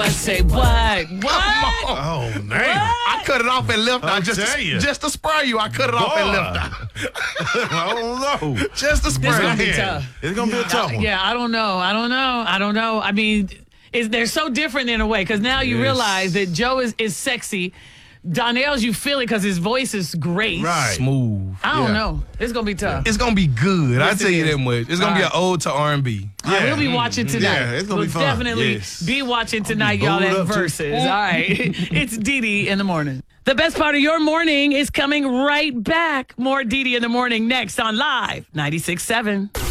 say what? What? Oh, damn. I cut it off and left out tell you. just to spray you. I cut it off and left out. I don't know. Just to spray This gonna be you. tough. It's going to be a tough one. Yeah, I don't know. I mean, they're so different in a way because now you Yes. realize that Joe is sexy. Donnell's, you feel it because his voice is great. Right. Smooth. I don't Yeah. know. It's going to be tough. It's going to be good. I Yes, tell it you is. that much. It's going to be an ode to R&B. All right, we'll be watching tonight. Yeah, it's gonna we'll be fun. definitely Yes. be watching tonight, y'all, booed at up, too. Versus. All right. It's Dee Dee in the morning. The best part of your morning is coming right back. More Dee Dee in the morning next on Live 96.7.